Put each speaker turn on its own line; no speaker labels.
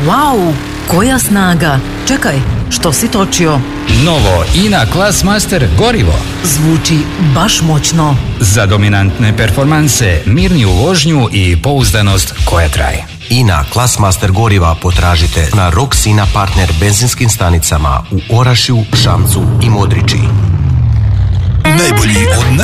Wow, koja snaga! Čekaj, što si točio?
Novo INA Classmaster gorivo.
Zvuči baš moćno.
Za dominantne performanse, mirniju vožnju i pouzdanost koja traje.
INA Classmaster goriva potražite na Rox INA partner benzinskim stanicama u Orašju, Šamcu i Modriči.
Najbolji od